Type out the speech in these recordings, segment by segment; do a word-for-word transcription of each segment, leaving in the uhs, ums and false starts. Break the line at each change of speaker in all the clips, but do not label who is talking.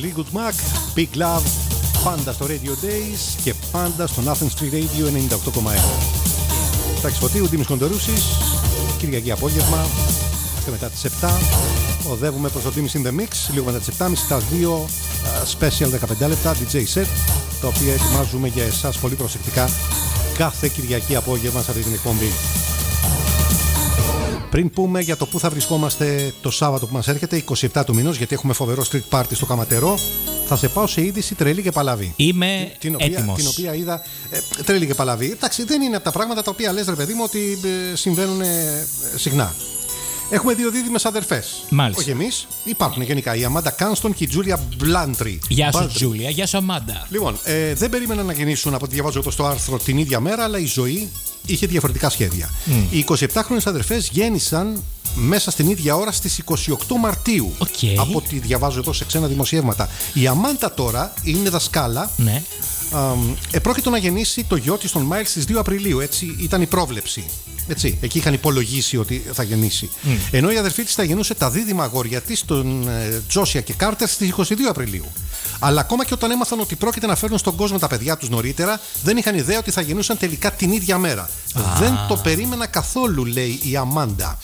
Fleetwood Mac, Big Love, πάντα στο Radio Days και πάντα στο Athens Street Radio ενενήντα οκτώ κόμμα ένα. Τάκης Φωτίου, Ντίμης Κοντορούσης, Κυριακή απόγευμα, και μετά τις επτά. Οδεύουμε προς το Ντίμης in the Mix, λίγο μετά τις επτά και μισή, τα δύο uh, special δεκαπέντε λεπτά ντι τζέι set, τα οποία ετοιμάζουμε για εσάς πολύ προσεκτικά κάθε Κυριακή απόγευμα σε αυτή την εκπομπή. Πριν πούμε για το που θα βρισκόμαστε το Σάββατο που μας έρχεται, εικοστή εβδόμη του μηνός, γιατί έχουμε φοβερό street party στο Καματερό, θα σε πάω σε είδηση τρελή και παλαβή.
Είμαι
την οποία,
έτοιμος.
Την οποία είδα ε, τρελή και παλαβή. Εντάξει, δεν είναι από τα πράγματα τα οποία λες, ρε παιδί μου, ότι ε, συμβαίνουν ε, συχνά. Έχουμε δύο δίδυμες αδερφές.
Μάλιστα.
Όχι εμείς, υπάρχουν γενικά. Η Αμάντα Κάνστον και η Τζούλια Μπλάντρι.
Γεια σου, Τζούλια, γεια σου, Αμάντα.
Λοιπόν, ε, δεν περίμεναν να γεννήσουν, από ό,τι διαβάζω εδώ στο άρθρο, την ίδια μέρα, αλλά η ζωή είχε διαφορετικά σχέδια. Mm. Οι εικοσιεπτάχρονες αδερφές γέννησαν μέσα στην ίδια ώρα στις εικοστή ογδόη Μαρτίου.
Okay.
Από ό,τι διαβάζω εδώ σε ξένα δημοσιεύματα. Η Αμάντα τώρα είναι δασκάλα.
Ναι.
Ε, πρόκειται να γεννήσει το γιο της τον Μάιλς στις δύο Απριλίου. Έτσι ήταν η πρόβλεψη. Έτσι, εκεί είχαν υπολογίσει ότι θα γεννήσει. Mm. Ενώ η αδερφή της θα γεννούσε τα δίδυμα αγόρια της, τον ε, Τζόσια και Κάρτερ, στις εικοστή δεύτερη Απριλίου. Αλλά ακόμα και όταν έμαθαν ότι πρόκειται να φέρουν στον κόσμο τα παιδιά τους νωρίτερα, δεν είχαν ιδέα ότι θα γεννούσαν τελικά την ίδια μέρα. Ah. Δεν το περίμενα καθόλου, λέει η Αμάντα.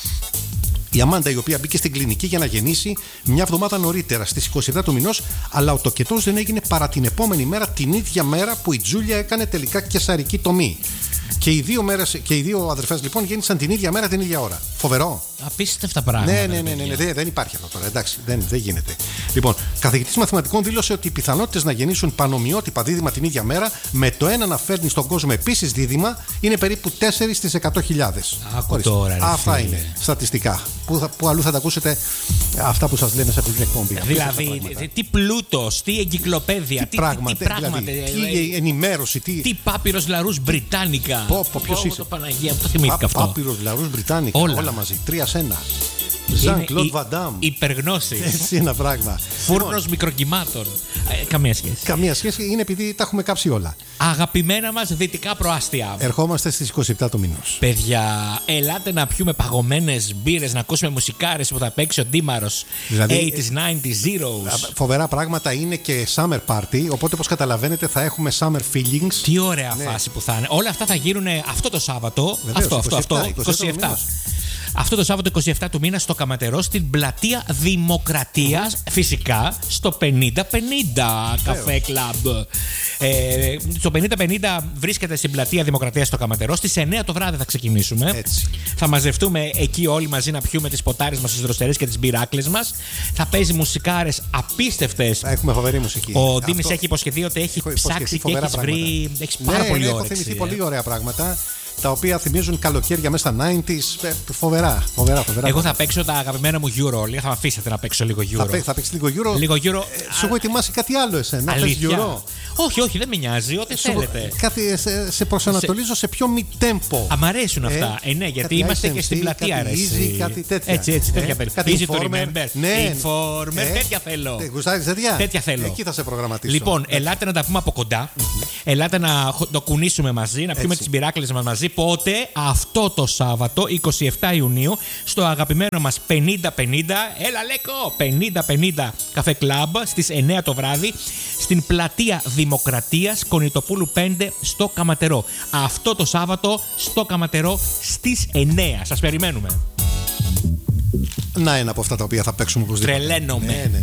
Η Αμάντα, η οποία μπήκε στην κλινική για να γεννήσει μια εβδομάδα νωρίτερα, στις εικοστή εβδόμη του μηνός, αλλά ο τοκετός δεν έγινε παρά την επόμενη μέρα, την ίδια μέρα που η Τζούλια έκανε τελικά καισαρική τομή. Και οι δύο, μέρες, και οι δύο αδερφές λοιπόν γέννησαν την ίδια μέρα, την ίδια ώρα. Φοβερό.
Απίστευτα πράγματα.
Ναι, ναι, ναι, ναι, ναι, ναι, δεν υπάρχει αυτό τώρα. Εντάξει, δεν, δεν γίνεται. Λοιπόν, καθηγητής μαθηματικών δήλωσε ότι οι πιθανότητες να γεννήσουν πανομοιότυπα δίδυμα την ίδια μέρα, με το ένα να φέρνει στον κόσμο επίσης δίδυμα, είναι περίπου τέσσερα στις εκατό χιλιάδες.
Άκου τώρα.
Αυτά είναι στατιστικά. Πού, θα, πού αλλού θα τα ακούσετε αυτά που σας λένε σε αυτή την εκπομπή.
Δηλαδή, τι πλούτος, τι εγκυκλοπαίδεια, τι πράγματα. Τι,
πράγματα, δηλαδή, τι ενημέρωση, τι.
Τι Πάπυρος Λαρούς Μπριτάνικα.
Πω, πω, ποιος είσαι.
Το Παναγία, το θυμήθηκα αυτό.
Πάπυρος Λαρούς Μπριτάνικα. Όλα, όλα μαζί. Τρία σε ένα. Ζαν Κλοντ Βαντάμ.
Υπεργνώση.
Έτσι ένα πράγμα.
Φούρνος μικροκυμάτων. Ε, καμία σχέση.
Καμία σχέση, είναι επειδή τα έχουμε κάψει όλα.
Αγαπημένα μας δυτικά προάστια.
Ερχόμαστε στις εικοστή εβδόμη του μηνός.
Παιδιά, ελάτε να πιούμε παγωμένες μπύρες, να ακούσουμε μουσικάρες που θα παίξει ο Ντίμαρος.
Δηλαδή,
ογδόντα, ενενήντα, zeros.
Φοβερά πράγματα, είναι και summer party. Οπότε, όπως καταλαβαίνετε, θα έχουμε summer feelings.
Τι ωραία
ναι.
φάση που θα είναι. Όλα αυτά θα γίνουν αυτό το Σάββατο.
Βεβαίως,
αυτό, αυτό,
εικοστή επτά,
αυτό. εικοστή επτά. Αυτό το Σάββατο εικοστή επτά του μήνα στο Καματερό, στην πλατεία Δημοκρατίας, mm-hmm. φυσικά στο πενήντα πενήντα Καφέ Κλαμπ. Ε, το πενήντα πενήντα βρίσκεται στην πλατεία Δημοκρατίας στο Καματερό. Στις εννιά το βράδυ θα ξεκινήσουμε.
Έτσι.
Θα μαζευτούμε εκεί όλοι μαζί να πιούμε τις ποτάρες μας, τις δροστερές και τις μπυράκλες μας. Θα παίζει μουσικάρες απίστευτες.
Θα έχουμε φοβερή μουσική.
Ο Ντίμης έχει υποσχεθεί ότι έχει ψάξει και έχει βρει. Έχει πάρα
ναι,
πολύ
ναι,
όρεξη.
Έχω θυμηθεί πολύ ωραία πράγματα, τα οποία θυμίζουν καλοκαίρια μέσα στα ενενήντα. Φοβερά, φοβερά, φοβερά.
Εγώ θα παίξω τα αγαπημένα μου Euro. Θα με αφήσετε να παίξω λίγο Euro.
Θα, θα παίξει λίγο Euro.
Λίγο Euro.
Ε, σου έχω ετοιμάσει κάτι άλλο εσένα.
Αλήθεια. Όχι, όχι, δεν με νοιάζει. Ό,τι
σου,
θέλετε.
Κάτι, σε, σε προσανατολίζω σε, σε πιο μη tempo.
Α, μ' αρέσουν αυτά. Ε, ε, ναι, γιατί είμαστε και στην πλατεία,
κάτι easy, κάτι τέτοια.
Έτσι, έτσι, τέτοια
ε,
θέλω. Easy to remember.
Ναι,
informer, ε, τέτοια θέλω.
Γουστάρεις τέτοια.
Τέτοια θέλω.
Εκεί θα σε προγραμματίσω.
Λοιπόν, ελάτε να τα πούμε από κοντά. Ελάτε να το κουνήσουμε μαζί, να πιούμε τις μπυράκλες μας μαζί. Πότε? Αυτό το Σάββατο, εικοστή εβδόμη Ιουνίου, στο αγαπημένο μας πενήντα πενήντα. Έλα, Λέκο! πενήντα πενήντα Καφέ Κλαμπ στις εννιά το βράδυ, στην πλατεία Δημοκρατίας, Κονιτοπούλου πέντε, στο Καματερό. Αυτό το Σάββατο στο Καματερό στις εννιά. Σας περιμένουμε.
Να, ένα από αυτά τα οποία θα παίξουμε οπωσδήποτε.
Τρελαίνομαι.
Ναι, ναι,